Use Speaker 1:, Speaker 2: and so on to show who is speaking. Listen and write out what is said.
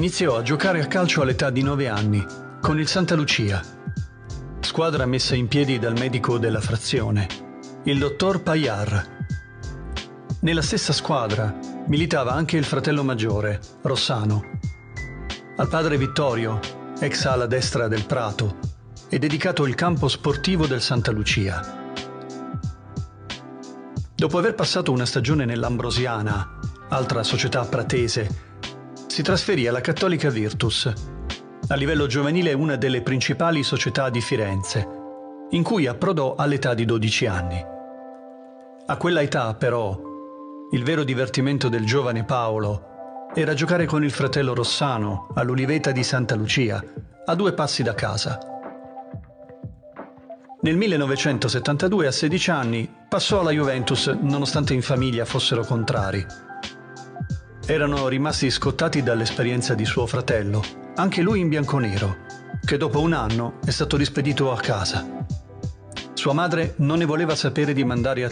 Speaker 1: Iniziò a giocare a calcio all'età di 9 anni con il Santa Lucia, squadra messa in piedi dal medico della frazione, il dottor Pajar. Nella stessa squadra militava anche il fratello maggiore, Rossano. Al padre Vittorio, ex ala destra del Prato, è dedicato il campo sportivo del Santa Lucia. Dopo aver passato una stagione nell'Ambrosiana, altra società pratese, si trasferì alla Cattolica Virtus, a livello giovanile una delle principali società di Firenze, in cui approdò all'età di 12 anni. A quella età, però, il vero divertimento del giovane Paolo era giocare con il fratello Rossano all'Oliveta di Santa Lucia, a 2 passi da casa. Nel 1972, a 16 anni, passò alla Juventus nonostante in famiglia fossero contrari. Erano rimasti scottati dall'esperienza di suo fratello, anche lui in bianconero, che dopo un anno è stato rispedito a casa. Sua madre non ne voleva sapere di mandare a